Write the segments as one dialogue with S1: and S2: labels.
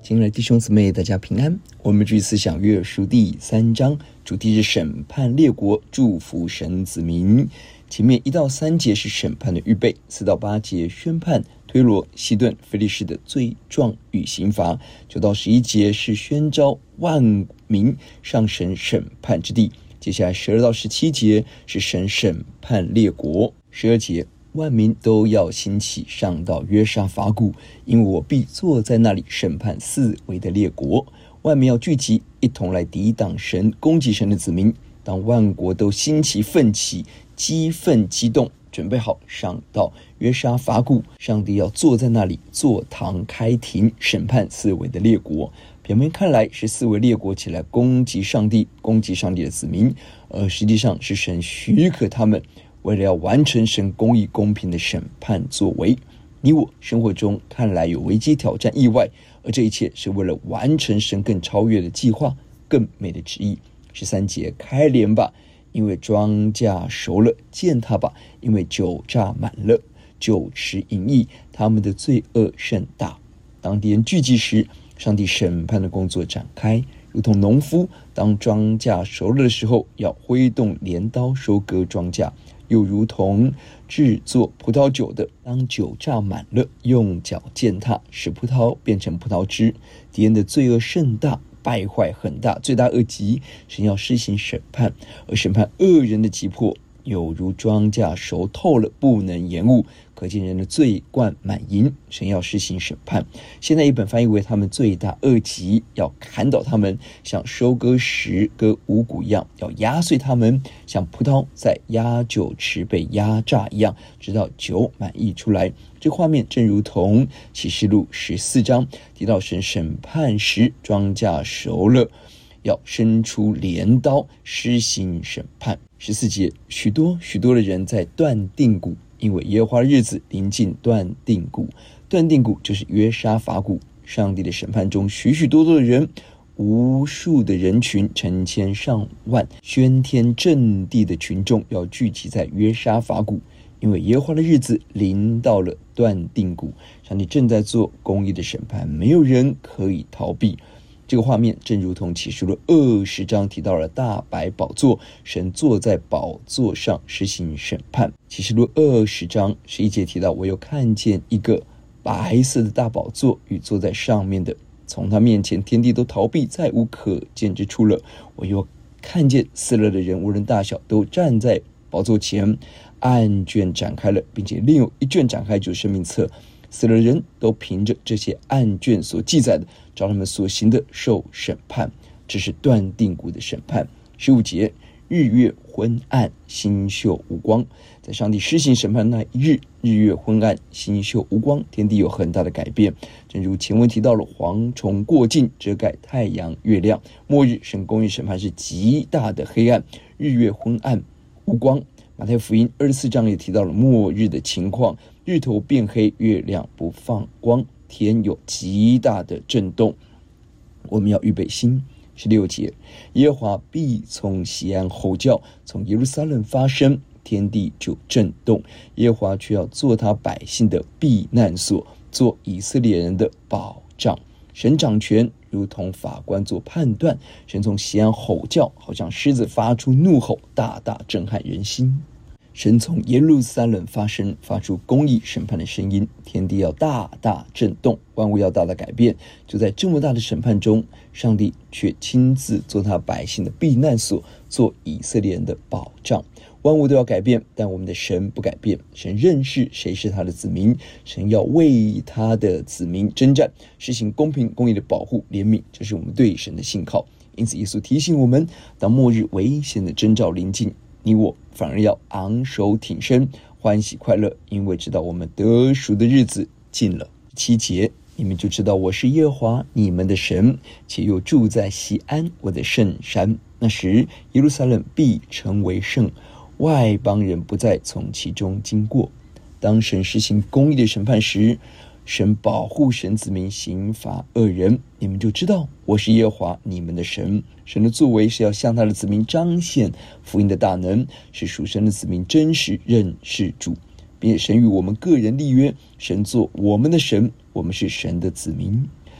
S1: 亲爱的弟兄姊妹，大家平安。我们继续思想约珥书第3章，主题是审判列国，祝福神子民。前面1到3节是审判的预备，4到8节宣判推罗、西顿、非利士的罪状与刑罚，9到11节是宣召万民上神审判之地。接下来12到17节是神审判列国。12节，万民都要兴起上到约沙法谷，因为我必坐在那里审判四围的列国。万民要聚集，一同来抵挡神，攻击神的子民。当万国都兴起奋起，激愤激动，准备好上到约沙法谷，上帝要坐在那里，坐堂开庭，审判四围的列国。表面看来是四围列国起来攻击上帝，攻击上帝的子民，而实际上是神许可他们为了要完成神公义公平的审判作为。你我生活中看来有危机挑战意外，而这一切是为了完成神更超越的计划，更美的旨意。13节，开镰吧，因为庄稼熟了；践踏吧，因为酒榨满了。酒池淫逸，他们的罪恶甚大。当敌人聚集时，上帝审判的工作展开，如同农夫当庄稼熟了的时候，要挥动镰刀收割庄稼，又如同制作葡萄酒的，当酒榨满了，用脚践踏，使葡萄变成葡萄汁。敌人的罪恶甚大，败坏很大，罪大恶极，神要施行审判，而审判恶人的急迫，有如庄稼熟透了，不能延误，可见人的罪贯满盈，神要施行审判。现在一本翻译为他们罪大恶极，要砍倒他们，像收割时割五谷一样，要压碎他们，像葡萄在压酒池被压榨一样，直到酒满溢出来。这画面正如同启示录14章提到神审判时，庄稼熟了，要伸出镰刀施行审判。14节，许多的人在断定谷，因为耶和华的日子临近断定谷。断定谷就是约沙法谷。上帝的审判中，许多的人，无数的人群，成千上万，喧天震地的群众要聚集在约沙法谷，因为耶和华的日子临到了断定谷。上帝正在做公义的审判，没有人可以逃避。这个画面正如同启示录20章提到了大白宝座，神坐在宝座上施行审判。启示录20章11节提到，我又看见一个白色的大宝座与坐在上面的，从他面前天地都逃避，再无可见之处了。我又看见死了的人，无论大小，都站在宝座前，案卷展开了，并且另有一卷展开，就是生命册。死了的人都凭着这些案卷所记载的，照他们所行的受审判。这是断定谷的审判。15节，日月昏暗，星宿无光。在上帝施行审判那一日，日月昏暗，星宿无光，天地有很大的改变。正如前文提到了，蝗虫过境，遮盖太阳月亮。末日神公义审判是极大的黑暗，日月昏暗无光。马太福音24章也提到了末日的情况，日头变黑，月亮不放光，天有极大的震动。我们要预备心。16节，耶和华必从西安吼叫，从耶路撒冷发声，天地就震动。耶和华却要做他百姓的避难所，做以色列人的保障。神掌权，如同法官做判断。神从西安吼叫，好像狮子发出怒吼，大大震撼人心。神从耶路撒冷发声，发出公义审判的声音，天地要大大震动，万物要大大改变。就在这么大的审判中，上帝却亲自做他百姓的避难所，做以色列人的保障。万物都要改变，但我们的神不改变。神认识谁是他的子民，神要为他的子民征战，实行公平公义的保护怜悯，这是我们对神的信靠。因此耶稣提醒我们，当末日危险的征兆临近，你我反而要昂首挺身，欢喜快乐，因为知道我们得赎的日子近了。7节，你们就知道我是耶和华你们的神，且又住在锡安我的圣山。那时耶路撒冷必成为圣，外邦人不再从其中经过。当神实行公义的审判时，神保护神子民，刑罚恶人，你们就知道我是耶和华你们的神。神的作为是要向他的子民彰显福音的大能，使属神的子民真实认识主，并且神与我们个人立约，神做我们的神，我们是神的子民。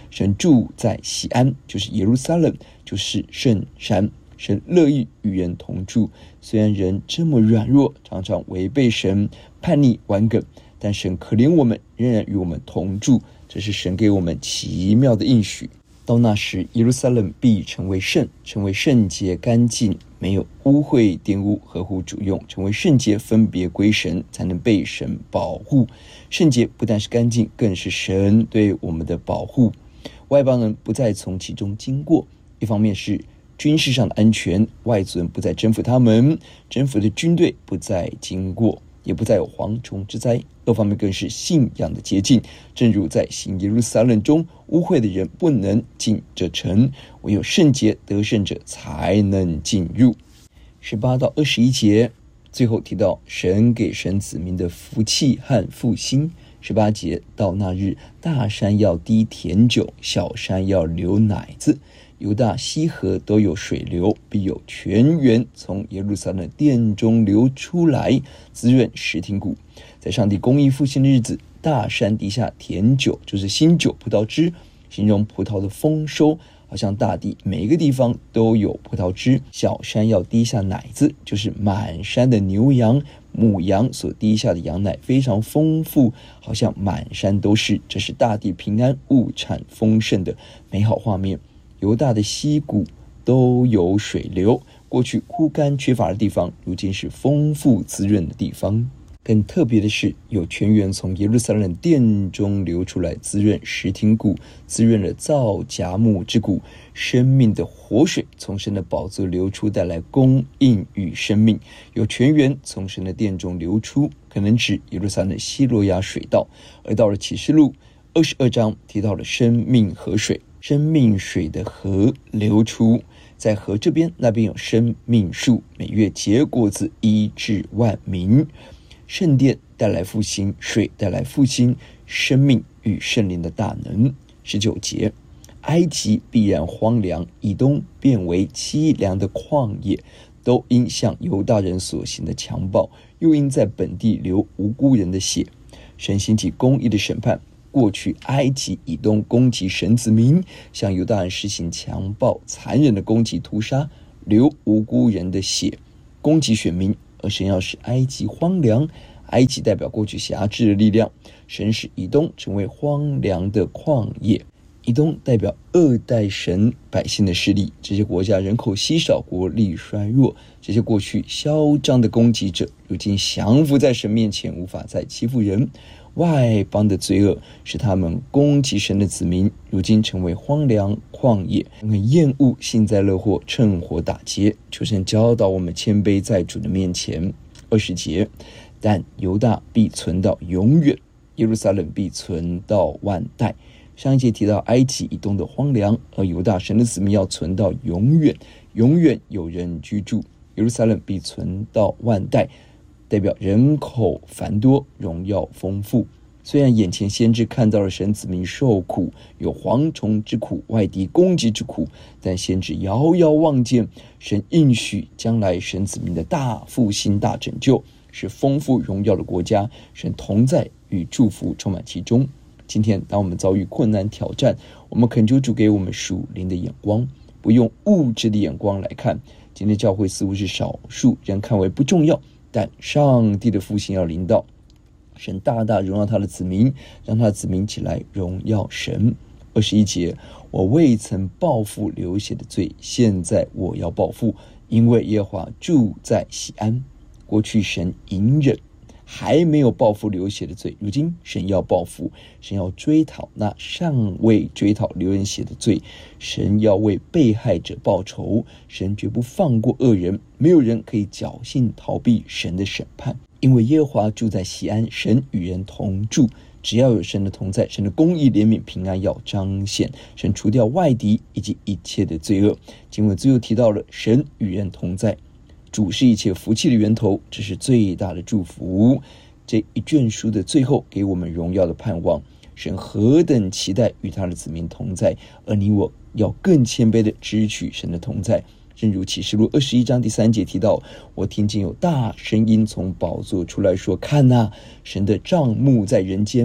S1: 神住在锡安，就是耶路撒冷，就是圣山。神乐意与人同住，虽然人这么软弱，常常违背神，叛逆顽梗，但神可怜我们，仍然与我们同住，这是神给我们奇妙的应许。到那时，耶路撒冷必成为圣，成为圣洁干净，没有污秽玷污，合乎主用，成为圣洁，分别归神，才能被神保护。圣洁不但是干净，更是神对我们的保护。外邦人不再从其中经过，一方面是军事上的安全，外族人不再征服他们，征服的军队不再经过，也不再有蝗虫之灾。二方面更是信仰的捷径，正如在新耶路撒冷中，污秽的人不能进这城，唯有圣洁得胜者才能进入。18到21节最后提到神给神子民的福气和复兴。18节，到那日，大山要滴甜酒，小山要流奶子，犹大西河都有水流，必有泉源从耶路撒冷殿中流出来，滋润石亭谷。在上帝公义复兴的日子，大山滴下甜酒，就是新酒葡萄汁，形容葡萄的丰收，好像大地每一个地方都有葡萄汁。小山要滴下奶子，就是满山的牛羊母羊所滴下的羊奶非常丰富，好像满山都是，这是大地平安物产丰盛的美好画面。犹大的溪谷都有水流，过去枯干缺乏的地方，如今是丰富滋润的地方。更特别的是，有泉源从耶路撒冷殿中流出来，滋润石亭谷，滋润了造葭木之谷。生命的活水从神的宝座流出，带来供应与生命。有泉源从神的殿中流出，可能指耶路撒冷西罗亚水道。而到了启示录22章，提到了生命河水，生命水的河流出，在河这边那边有生命树，每月结果子，医治万民。圣殿带来复兴，水带来复兴，生命与圣灵的大能。19节，埃及必然荒凉，以东变为凄凉的旷野，都因向犹大人所行的强暴，又因在本地流无辜人的血。神兴起公义的审判，过去埃及以东攻击神子民，向犹大人施行强暴残忍的攻击屠杀，流无辜人的血，攻击选民。而神要使埃及荒凉，埃及代表过去辖制的力量，神使以东成为荒凉的旷野。以东代表恶待神百姓的势力，这些国家人口稀少，国力衰弱，这些过去嚣张的攻击者，如今降服在神面前，无法再欺负人。外邦的罪恶使他们攻击神的子民，如今成为荒凉旷野，因为厌恶幸灾乐祸，趁火打劫。求神教导我们谦卑在主的面前。20节，但犹大必存到永远，耶路撒冷必存到万代。上一节提到埃及以东的荒凉，而犹大神的子民要存到永远，永远有人居住。耶路撒冷必存到万代，代表人口繁多，荣耀丰富。虽然眼前先知看到了神子民受苦，有蝗虫之苦，外敌攻击之苦，但先知遥遥望见神应许将来神子民的大复兴、大拯救，是丰富荣耀的国家，神同在与祝福充满其中。今天当我们遭遇困难挑战，我们恳求主给我们属灵的眼光，不用物质的眼光来看。今天教会似乎是少数人看为不重要，但上帝的复兴要临到，神大大荣耀他的子民，让他的子民起来荣耀神。21节，我未曾报复流血的罪，现在我要报复，因为耶和华住在锡安。过去神隐忍，还没有报复流血的罪，如今神要报复，神要追讨那尚未追讨流人血的罪，神要为被害者报仇，神绝不放过恶人，没有人可以侥幸逃避神的审判。因为耶和华住在锡安，神与人同住，只要有神的同在，神的公义、怜悯、平安要彰显，神除掉外敌以及一切的罪恶。经文最后提到了神与人同在，主是一切福气的源头，这是最大的祝福。这一卷书的最后给我们荣耀的盼望，神何等期待与他的子民同在，而你我要更谦卑的支取神的同在。正如启示录21章第3节提到，我听见有大声音从宝座出来说，看哪，神的帐幕在人间，他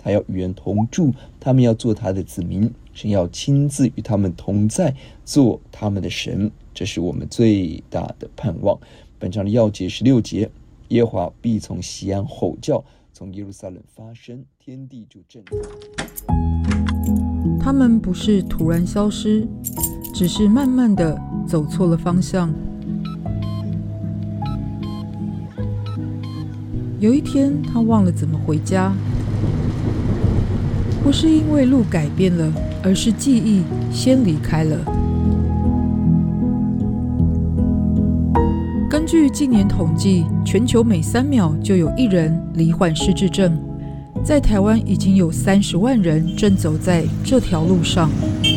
S1: 他要与人同住，他们要做他的子民，神要亲自与他们同在，做他们的神，这是我们最大的盼望。本章的要节16节，耶和华必从锡安吼叫，从耶路撒冷发声，天地就震动。
S2: 他们不是突然消失，只是慢慢的走错了方向。有一天，他忘了怎么回家，不是因为路改变了，而是记忆先离开了。根据近年统计，全球每3秒就有1人罹患失智症，在台湾已经有30万人正走在这条路上。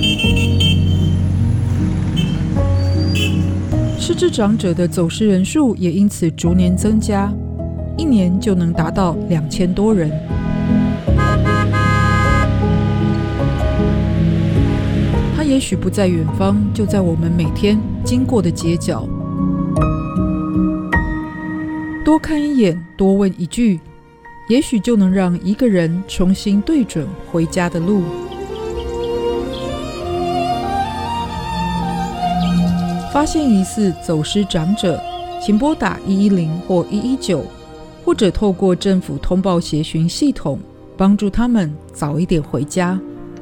S2: 失智长者的走失人数也因此逐年增加，一年就能达到2000多人。他也许不在远方，就在我们每天经过的街角。多看一眼，多问一句，也许就能让一个人重新对准回家的路。发现疑似走失长者，请拨打110或119，或者透过政府通报协寻系统，帮助他们早一点回家。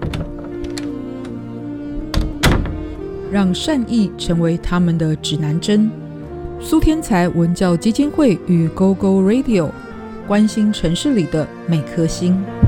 S2: 让善意成为他们的指南针。苏天才文教基金会与 GoGo Radio 关心城市里的每颗心。